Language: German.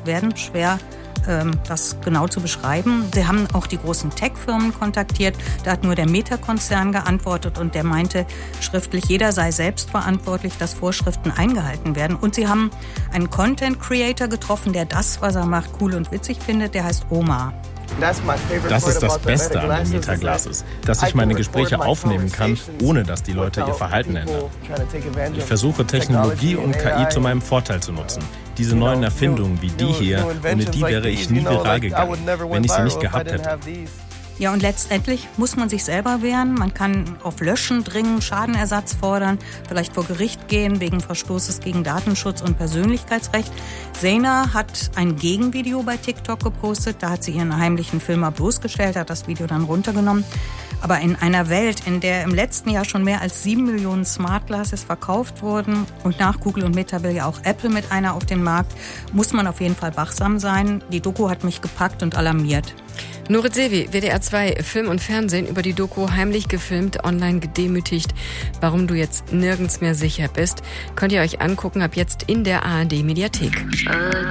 werden schwer, das genau zu beschreiben. Sie haben auch die großen Tech-Firmen kontaktiert. Da hat nur der Meta-Konzern geantwortet und der meinte schriftlich, jeder sei selbst verantwortlich, dass Vorschriften eingehalten werden. Und sie haben einen Content-Creator getroffen, der das, was er macht, cool und witzig findet. Der heißt Omar. Das ist das Beste an den Meta-Glasses, dass ich meine Gespräche aufnehmen kann, ohne dass die Leute ihr Verhalten ändern. Ich versuche Technologie und KI zu meinem Vorteil zu nutzen. Diese neuen Erfindungen wie die hier, ohne die wäre ich nie viral gegangen, wenn ich sie nicht gehabt hätte. Ja, und letztendlich muss man sich selber wehren. Man kann auf Löschen dringen, Schadenersatz fordern, vielleicht vor Gericht gehen wegen Verstoßes gegen Datenschutz und Persönlichkeitsrecht. Zaina hat ein Gegenvideo bei TikTok gepostet. Da hat sie ihren heimlichen Filmer bloßgestellt, hat das Video dann runtergenommen. Aber in einer Welt, in der im letzten Jahr schon mehr als 7 Millionen Smart Glasses verkauft wurden und nach Google und Meta will ja auch Apple mit einer auf den Markt, muss man auf jeden Fall wachsam sein. Die Doku hat mich gepackt und alarmiert. Nurit Sevi, WDR 2 Film und Fernsehen über die Doku Heimlich gefilmt, online gedemütigt, warum du jetzt nirgends mehr sicher bist. Könnt ihr euch angucken, ab jetzt in der ARD Mediathek.